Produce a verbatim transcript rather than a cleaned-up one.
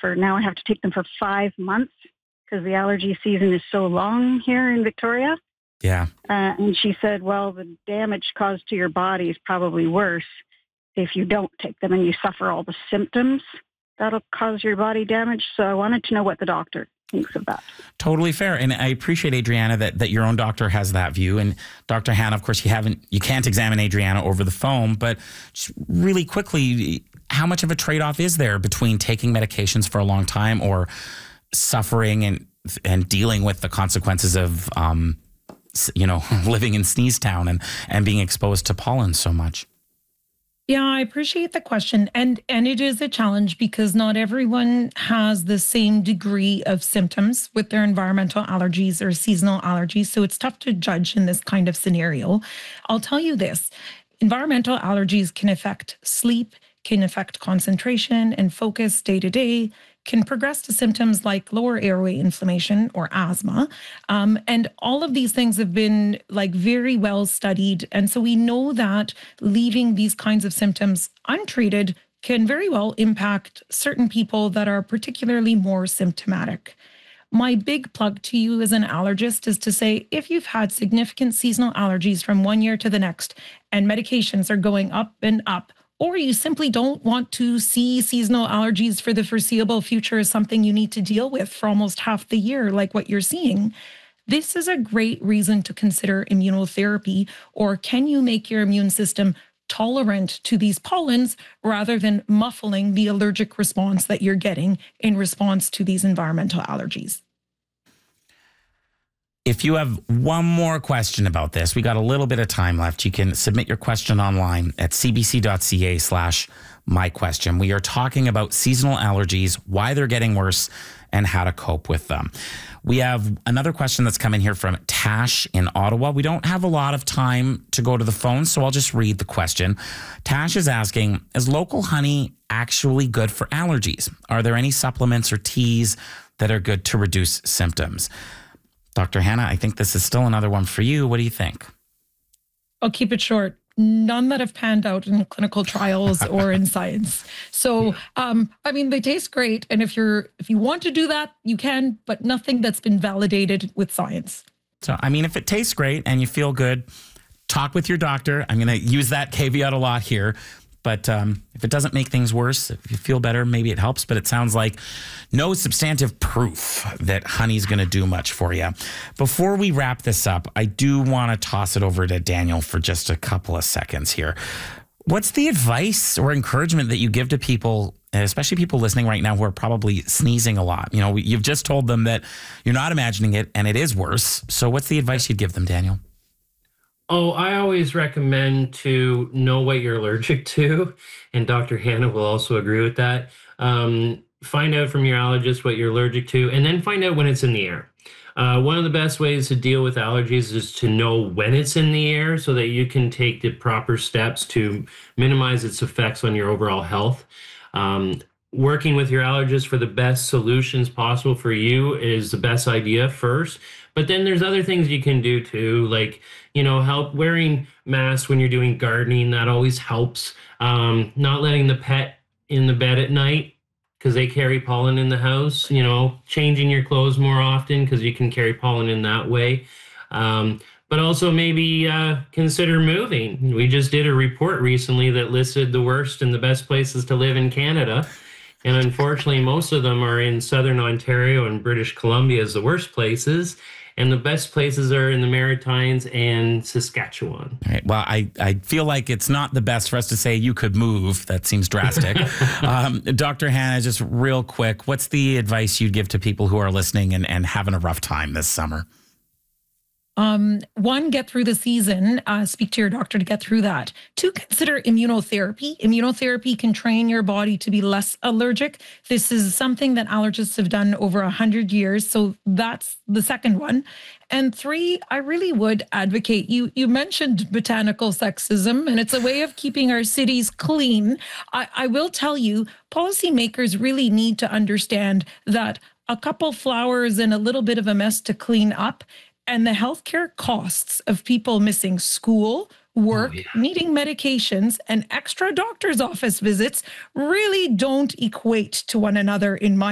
for, now I have to take them for five months because the allergy season is so long here in Victoria. Yeah. Uh, and she said, well, the damage caused to your body is probably worse if you don't take them and you suffer all the symptoms that'll cause your body damage. So I wanted to know what the doctor thinks of that. Totally fair. And I appreciate, Adriana, that, that your own doctor has that view. And Doctor Hannah, of course, you haven't, you can't examine Adriana over the phone, but just really quickly, how much of a trade-off is there between taking medications for a long time or suffering and, and dealing with the consequences of, um, you know, living in Sneeze Town and, and being exposed to pollen so much? Yeah, I appreciate the question. And and it is a challenge because not everyone has the same degree of symptoms with their environmental allergies or seasonal allergies. So it's tough to judge in this kind of scenario. I'll tell you this, environmental allergies can affect sleep, can affect concentration and focus day to day, can progress to symptoms like lower airway inflammation or asthma. Um, and all of these things have been like very well studied. And so we know that leaving these kinds of symptoms untreated can very well impact certain people that are particularly more symptomatic. My big plug to you as an allergist is to say, if you've had significant seasonal allergies from one year to the next and medications are going up and up, or you simply don't want to see seasonal allergies for the foreseeable future as something you need to deal with for almost half the year, like what you're seeing, this is a great reason to consider immunotherapy. Or can you make your immune system tolerant to these pollens rather than muffling the allergic response that you're getting in response to these environmental allergies? If you have one more question about this, we got a little bit of time left. You can submit your question online at cbc.ca slash my question. We are talking about seasonal allergies, why they're getting worse, and how to cope with them. We have another question that's coming here from Tash in Ottawa. We don't have a lot of time to go to the phone, so I'll just read the question. Tash is asking, is local honey actually good for allergies? Are there any supplements or teas that are good to reduce symptoms? Doctor Hannah, I think this is still another one for you. What do you think? I'll keep it short. None that have panned out in clinical trials or in science. So, um, I mean, they taste great. And if you're if you want to do that, you can, but nothing that's been validated with science. So, I mean, if it tastes great and you feel good, talk with your doctor. I'm going to use that caveat a lot here. But um, if it doesn't make things worse, if you feel better, maybe it helps. But it sounds like no substantive proof that honey's going to do much for you. Before we wrap this up, I do want to toss it over to Daniel for just a couple of seconds here. What's the advice or encouragement that you give to people, especially people listening right now who are probably sneezing a lot? You know, you've just told them that you're not imagining it and it is worse. So what's the advice you'd give them, Daniel? Oh, I always recommend to know what you're allergic to, and Doctor Hannah will also agree with that. Um, find out from your allergist what you're allergic to, and then find out when it's in the air. Uh, one of the best ways to deal with allergies is to know when it's in the air so that you can take the proper steps to minimize its effects on your overall health. Um, working with your allergist for the best solutions possible for you is the best idea first. But then there's other things you can do too, like, you know, help wearing masks when you're doing gardening. That always helps. Um, not letting the pet in the bed at night because they carry pollen in the house. You know, changing your clothes more often because you can carry pollen in that way. Um, but also maybe uh, consider moving. We just did a report recently that listed the worst and the best places to live in Canada. And unfortunately, most of them are in Southern Ontario and British Columbia as the worst places. And the best places are in the Maritimes and Saskatchewan. All right. Well, I, I feel like it's not the best for us to say you could move. That seems drastic. um, Doctor Hannah, just real quick, what's the advice you'd give to people who are listening and, and having a rough time this summer? Um, one, get through the season, uh, speak to your doctor to get through that. Two, consider immunotherapy. Immunotherapy can train your body to be less allergic. This is something that allergists have done over a hundred years. So that's the second one. And three, I really would advocate, you you mentioned botanical sexism, and it's a way of keeping our cities clean. I, I will tell you, policymakers really need to understand that a couple flowers and a little bit of a mess to clean up, and the healthcare costs of people missing school, work, oh, yeah. needing medications, and extra doctor's office visits really don't equate to one another in my